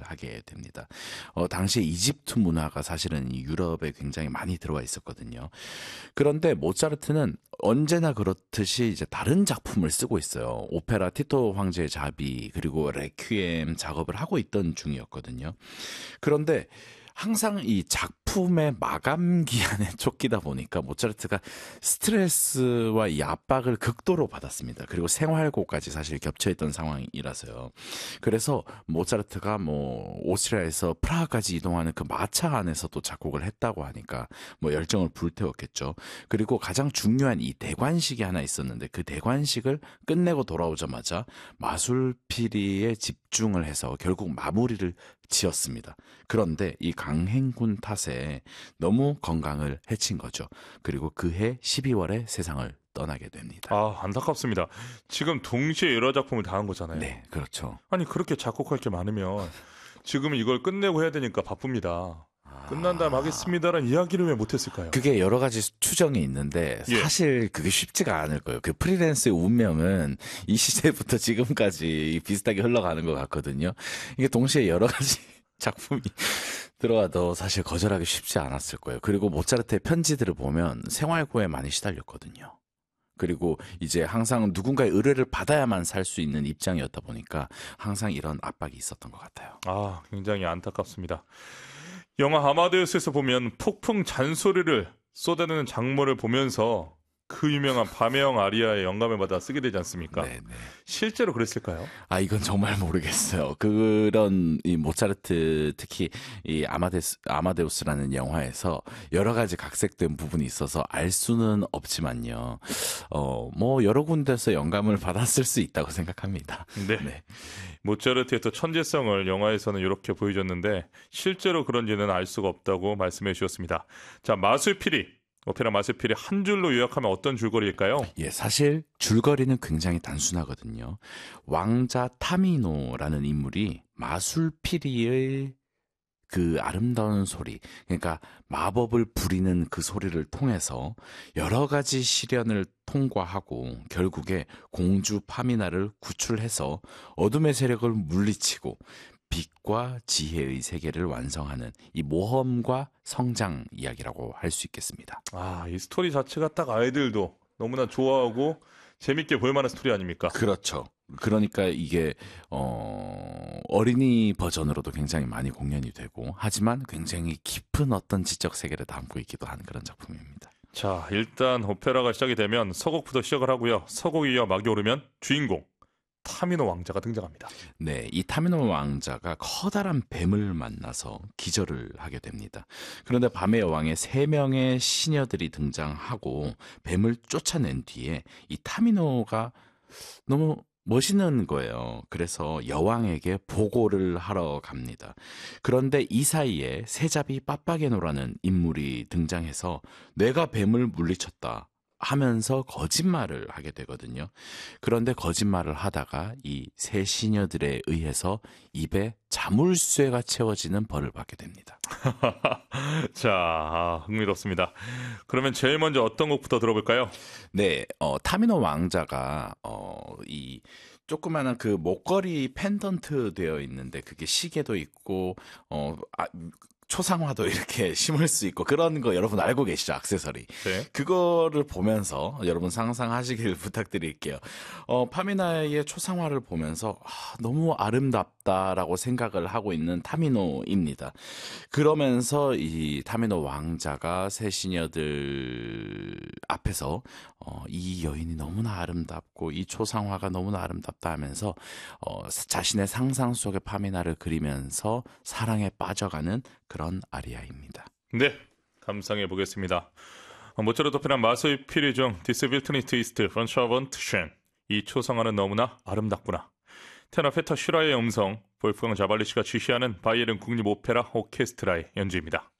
하게 됩니다. 당시에 이집트 문화가 사실은 이 유럽에 굉장히 많이 들어와 있었거든요. 그런데 모차르트는 언제나 그렇듯이 이제 다른 작품을 쓰고 있어요. 오페라 티토 황제의 자비 그리고 레퀴엠 작업을 하고 있던 중이었거든요. 그런데 항상 이 작품의 마감 기한에 쫓기다 보니까 모차르트가 스트레스와 이 압박을 극도로 받았습니다. 그리고 생활고까지 사실 겹쳐있던 상황이라서요. 그래서 모차르트가 뭐 오스트리아에서 프라하까지 이동하는 그 마차 안에서도 작곡을 했다고 하니까 뭐 열정을 불태웠겠죠. 그리고 가장 중요한 이 대관식이 하나 있었는데 그 대관식을 끝내고 돌아오자마자 마술피리에 집중을 해서 결국 마무리를 지었습니다. 그런데 이 강행군 탓에 너무 건강을 해친 거죠. 그리고 그해 12월에 세상을 떠나게 됩니다. 아, 안타깝습니다. 지금 동시에 여러 작품을 다 한 거잖아요. 네, 그렇죠. 아니, 그렇게 작곡할 게 많으면 지금 이걸 끝내고 해야 되니까 바쁩니다. 끝난 다음 하겠습니다라는 이야기를 왜 못했을까요? 그게 여러 가지 추정이 있는데 사실 그게 쉽지가 않을 거예요. 그 프리랜스의 운명은 이 시대부터 지금까지 비슷하게 흘러가는 것 같거든요. 이게 동시에 여러 가지 작품이 들어와도 사실 거절하기 쉽지 않았을 거예요. 그리고 모차르트의 편지들을 보면 생활고에 많이 시달렸거든요. 그리고 이제 항상 누군가의 의뢰를 받아야만 살 수 있는 입장이었다 보니까 항상 이런 압박이 있었던 것 같아요. 아, 굉장히 안타깝습니다. 영화 아마데우스에서 보면 폭풍 잔소리를 쏟아내는 장면을 보면서 그 유명한 밤의 영 아리아의 영감을 받아 쓰게 되지 않습니까? 네네. 실제로 그랬을까요? 이건 정말 모르겠어요. 그런 이 모차르트 특히 이 아마데우스라는 영화에서 여러 가지 각색된 부분이 있어서 알 수는 없지만요. 뭐 여러 군데서 영감을 받았을 수 있다고 생각합니다. 네. 모차르트의 또 천재성을 영화에서는 이렇게 보여줬는데 실제로 그런지는 알 수가 없다고 말씀해 주셨습니다. 자, 마술피리. 오페라 마술피리 한 줄로 요약하면 어떤 줄거리일까요? 예, 사실 줄거리는 굉장히 단순하거든요. 왕자 타미노라는 인물이 마술피리의 그 아름다운 소리, 그러니까 마법을 부리는 그 소리를 통해서 여러 가지 시련을 통과하고 결국에 공주 파미나를 구출해서 어둠의 세력을 물리치고 빛과 지혜의 세계를 완성하는 이 모험과 성장 이야기라고 할 수 있겠습니다. 아, 이 스토리 자체가 딱 아이들도 너무나 좋아하고 재밌게 볼 만한 스토리 아닙니까? 그렇죠. 그러니까 이게 어린이 버전으로도 굉장히 많이 공연이 되고 하지만 굉장히 깊은 어떤 지적 세계를 담고 있기도 한 그런 작품입니다. 자, 일단 오페라가 시작이 되면 서곡부터 시작을 하고요. 서곡이 이어 막이 오르면 주인공 타미노 왕자가 등장합니다. 네, 이 타미노 왕자가 커다란 뱀을 만나서 기절을 하게 됩니다. 그런데 밤의 여왕에 3명의 시녀들이 등장하고 뱀을 쫓아낸 뒤에 이 타미노가 너무 멋있는 거예요. 그래서 여왕에게 보고를 하러 갑니다. 그런데 이 사이에 세자비 빠빠게노라는 인물이 등장해서 내가 뱀을 물리쳤다 하면서 거짓말을 하게 되거든요. 그런데 거짓말을 하다가 이 세 시녀들에 의해서 입에 자물쇠가 채워지는 벌을 받게 됩니다. 자, 흥미롭습니다. 그러면 제일 먼저 어떤 곡부터 들어볼까요? 네, 타미노 왕자가 이 조그마한 그 목걸이 펜던트 되어 있는데 그게 시계도 있고 초상화도 이렇게 심을 수 있고 그런 거 여러분 알고 계시죠? 액세서리. 네. 그거를 보면서 여러분 상상하시길 부탁드릴게요. 파미나의 초상화를 보면서 너무 아름답다라고 생각을 하고 있는 타미노입니다. 그러면서 이 타미노 왕자가 새 시녀들 앞에서 이 여인이 너무나 아름답고 이 초상화가 너무나 아름답다 하면서 자신의 상상 속의 파미나를 그리면서 사랑에 빠져가는 그런 아리아입니다. 네, 감상해 보겠습니다. 모차르트 오페라 마술피리 중 디스 빌트니 트위스트 프란샤번 트쉔 이 초상화는 너무나 아름답구나. 테너 페터 슈라의 음성, 볼프강 자발리시가 지휘하는 바이에른 국립 오페라 오케스트라의 연주입니다.